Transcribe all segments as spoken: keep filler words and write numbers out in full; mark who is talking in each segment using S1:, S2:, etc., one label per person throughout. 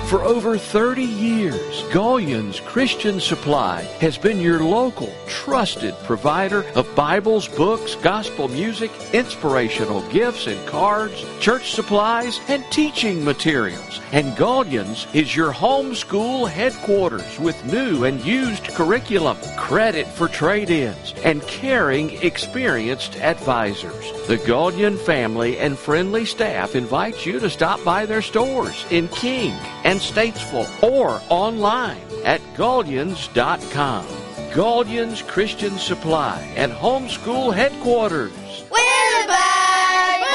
S1: For over thirty years, Gullions Christian Supply has been your local, trusted provider of Bibles, books, gospel music, inspirational gifts and cards, church supplies, and teaching materials. And Gullions is your homeschool headquarters with new and used curriculum, credit for trade-ins, and caring, experienced advisors. The Gullion family and friendly staff invite you to stop by their stores in King and Statesville or online at Gullions dot com. Gullions Christian Supply and Homeschool Headquarters.
S2: Wilbur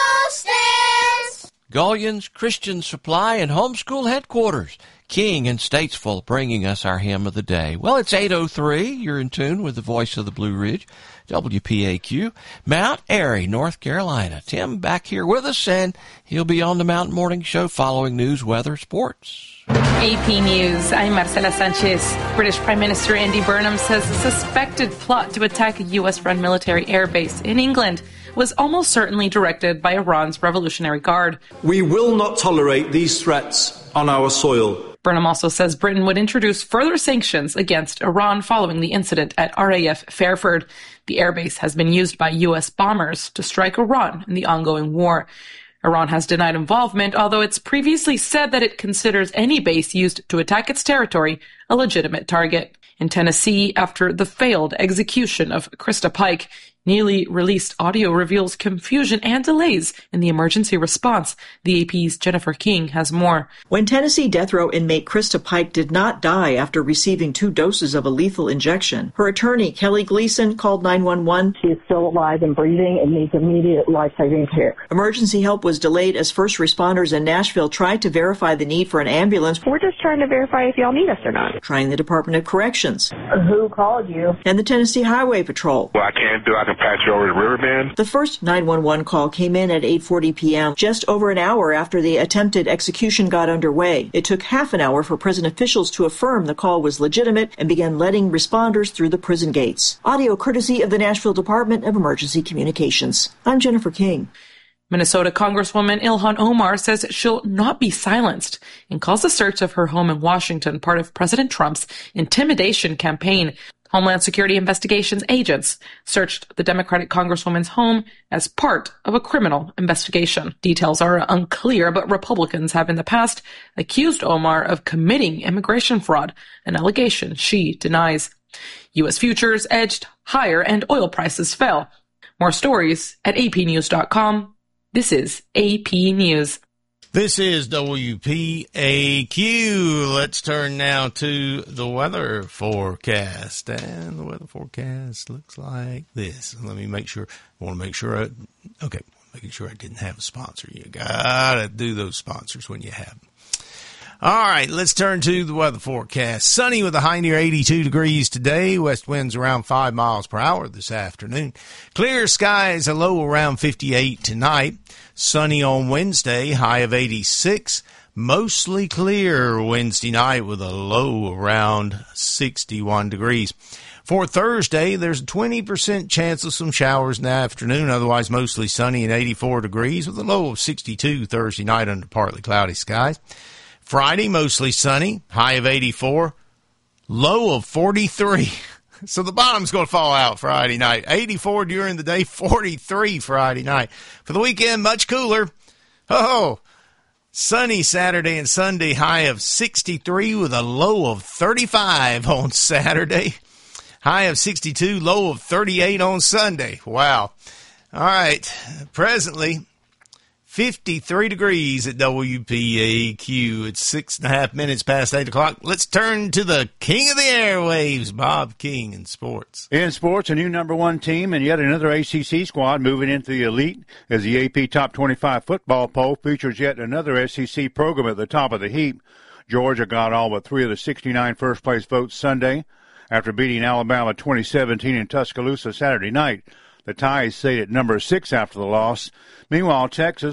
S2: Boosters!
S1: Gullions Christian Supply and Homeschool Headquarters. King and Statesville bringing us our hymn of the day. Well, it's eight oh three. You're in tune with the voice of the Blue Ridge, W P A Q, Mount Airy, North Carolina. Tim back here with us, and he'll be on the Mountain Morning Show following news, weather, sports.
S3: A P News, I'm Marcela Sanchez. British Prime Minister Andy Burnham says a suspected plot to attack a U S-run military airbase in England was almost certainly directed by Iran's Revolutionary Guard.
S4: We will not tolerate these threats on our soil.
S3: Burnham also says Britain would introduce further sanctions against Iran following the incident at R A F Fairford. The airbase has been used by U S bombers to strike Iran in the ongoing war. Iran has denied involvement, although it's previously said that it considers any base used to attack its territory a legitimate target. In Tennessee, after the failed execution of Krista Pike, newly released audio reveals confusion and delays in the emergency response. The A P's Jennifer King has more.
S5: When Tennessee death row inmate Krista Pike did not die after receiving two doses of a lethal injection, her attorney, Kelly Gleason, called nine one one.
S6: She is still alive and breathing and needs immediate life-saving care.
S5: Emergency help was delayed as first responders in Nashville tried to verify the need for an ambulance.
S6: We're just trying to verify if y'all need us or not.
S5: Trying the Department of Corrections.
S6: Who called you?
S5: And the Tennessee Highway Patrol.
S7: Well, I can't do I can patch you over to Riverbend.
S5: The first nine one one call came in at eight forty p.m., just over an hour after the attempted execution got underway. It took half an hour for prison officials to affirm the call was legitimate and began letting responders through the prison gates. Audio courtesy of the Nashville Department of Emergency Communications. I'm Jennifer King.
S3: Minnesota Congresswoman Ilhan Omar says she'll not be silenced and calls the search of her home in Washington part of President Trump's intimidation campaign. Homeland Security investigations agents searched the Democratic Congresswoman's home as part of a criminal investigation. Details are unclear, but Republicans have in the past accused Omar of committing immigration fraud, an allegation she denies. U S futures edged higher and oil prices fell. More stories at A P news dot com. This is A P News.
S8: This is W P A Q. Let's turn now to the weather forecast. And the weather forecast looks like this. Let me make sure. I want to make sure. I, okay, making sure I didn't have a sponsor. You got to do those sponsors when you have them. All right, let's turn to the weather forecast. Sunny with a high near eighty-two degrees today. West winds around five miles per hour this afternoon. Clear skies, a low around fifty-eight tonight. Sunny on Wednesday, high of eighty-six. Mostly clear Wednesday night with a low around sixty-one degrees. For Thursday, there's a twenty percent chance of some showers in the afternoon. Otherwise, mostly sunny and eighty-four degrees with a low of sixty-two Thursday night under partly cloudy skies. Friday, mostly sunny, high of eighty-four, low of forty-three. So the bottom's going to fall out Friday night. eighty-four during the day, forty-three Friday night. For the weekend, much cooler. Oh, sunny Saturday and Sunday, high of sixty-three with a low of thirty-five on Saturday. High of sixty-two, low of thirty-eight on Sunday. Wow. All right. Presently, fifty-three degrees at W P A Q. It's six and a half minutes past eight o'clock. Let's turn to the king of the airwaves, Bob King, in sports.
S9: In sports, a new number one team and yet another A C C squad moving into the elite as the A P Top twenty-five football poll features yet another S E C program at the top of the heap. Georgia got all but three of the sixty-nine first-place votes Sunday after beating Alabama twenty seventeen in Tuscaloosa Saturday night. The Tide stayed at number six after the loss. Meanwhile, Texas